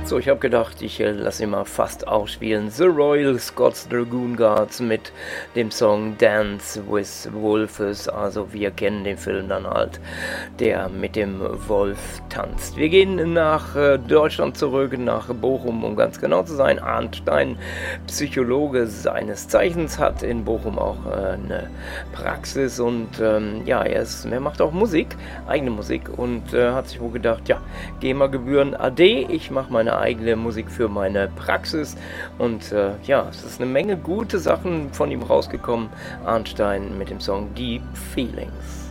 So, ich habe gedacht, ich lasse ihn mal fast ausspielen. The Royal Scots Dragoon Guards mit dem Song Dance with Wolves. Also wir kennen den Film dann halt, der mit dem Wolf tanzt. Wir gehen nach Deutschland zurück, nach Bochum, um ganz genau zu sein. Arndt Stein, Psychologe seines Zeichens, hat in Bochum auch eine Praxis und ja, er macht auch Musik, eigene Musik und hat sich wohl gedacht, ja, GEMA-Gebühren ade, ich mache meine eigene Musik für meine Praxis und ja, es ist eine Menge gute Sachen von ihm rausgekommen. Arndt Stein mit dem Song Deep Feelings.